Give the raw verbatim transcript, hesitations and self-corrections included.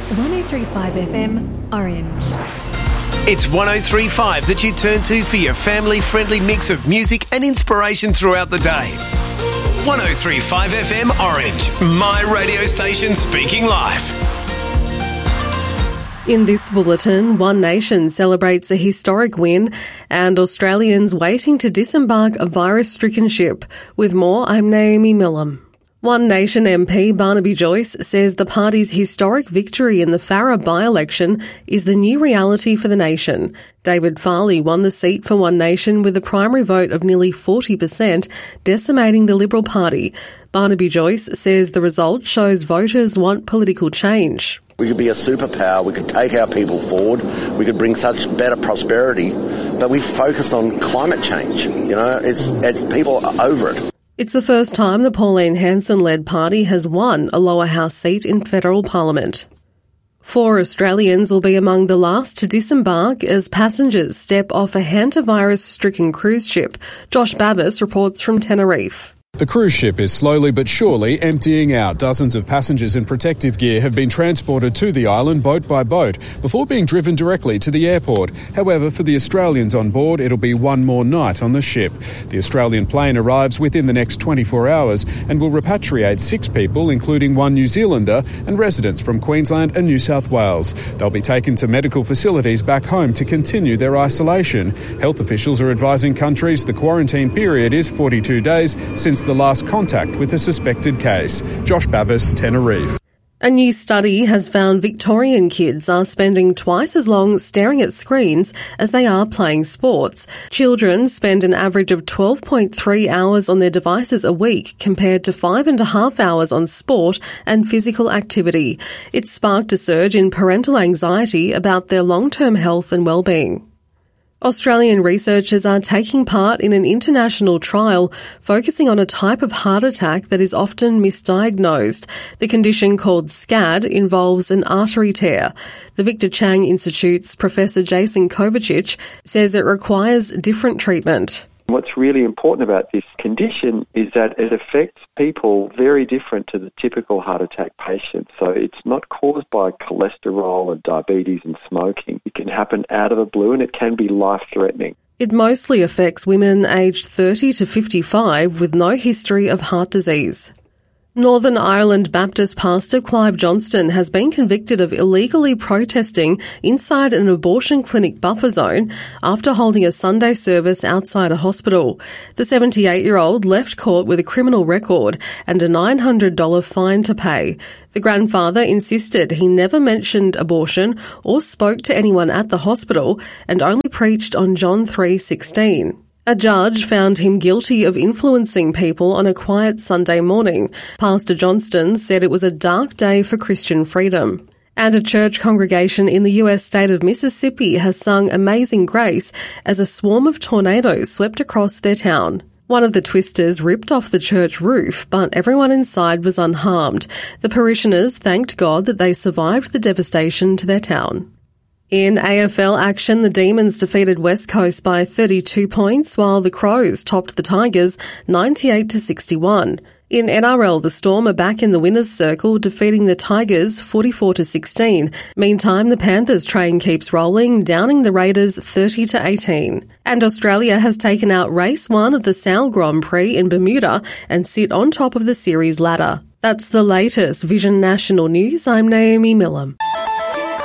one oh three point five F M, Orange. It's one oh three point five that you turn to for your family-friendly mix of music and inspiration throughout the day. one oh three point five F M Orange, my radio station speaking live. In this bulletin, One Nation celebrates a historic win and Australians waiting to disembark a virus-stricken ship. With more, I'm Naomi Millam. One Nation M P Barnaby Joyce says the party's historic victory in the Farrer by-election is the new reality for the nation. David Farley won the seat for One Nation with a primary vote of nearly forty percent, decimating the Liberal Party. Barnaby Joyce says the result shows voters want political change. We could be a superpower, we could take our people forward, we could bring such better prosperity, but we focus on climate change. You know, it's it, people are over it. It's the first time the Pauline Hanson-led party has won a lower house seat in federal parliament. Four Australians will be among the last to disembark as passengers step off a hantavirus-stricken cruise ship. Josh Babbis reports from Tenerife. The cruise ship is slowly but surely emptying out. Dozens of passengers in protective gear have been transported to the island boat by boat before being driven directly to the airport. However, for the Australians on board, it'll be one more night on the ship. The Australian plane arrives within the next twenty-four hours and will repatriate six people, including one New Zealander and residents from Queensland and New South Wales. They'll be taken to medical facilities back home to continue their isolation. Health officials are advising countries the quarantine period is forty-two days since the last contact with a suspected case. Josh Bavis, Tenerife. A new study has found Victorian kids are spending twice as long staring at screens as they are playing sports. Children spend an average of twelve point three hours on their devices a week compared to five and a half hours on sport and physical activity. It sparked a surge in parental anxiety about their long-term health and well-being. Australian researchers are taking part in an international trial focusing on a type of heart attack that is often misdiagnosed. The condition, called SCAD, involves an artery tear. The Victor Chang Institute's Professor Jason Kovacic says it requires different treatment. What's really important about this condition is that it affects people very different to the typical heart attack patient. So it's not caused by cholesterol and diabetes and smoking. It can happen out of the blue and it can be life-threatening. It mostly affects women aged thirty to fifty-five with no history of heart disease. Northern Ireland Baptist pastor Clive Johnston has been convicted of illegally protesting inside an abortion clinic buffer zone after holding a Sunday service outside a hospital. The seventy-eight-year-old left court with a criminal record and a nine hundred dollars fine to pay. The grandfather insisted he never mentioned abortion or spoke to anyone at the hospital and only preached on John three sixteen. A judge found him guilty of influencing people on a quiet Sunday morning. Pastor Johnston said it was a dark day for Christian freedom. And a church congregation in the U S state of Mississippi has sung Amazing Grace as a swarm of tornadoes swept across their town. One of the twisters ripped off the church roof, but everyone inside was unharmed. The parishioners thanked God that they survived the devastation to their town. In A F L action, the Demons defeated West Coast by thirty-two points, while the Crows topped the Tigers ninety-eight to sixty-one. In N R L, the Storm are back in the winners' circle, defeating the Tigers forty-four to sixteen. Meantime, the Panthers train keeps rolling, downing the Raiders thirty to eighteen. And Australia has taken out race one of the Sal Grand Prix in Bermuda and sit on top of the series ladder. That's the latest Vision National News. I'm Naomi Millam.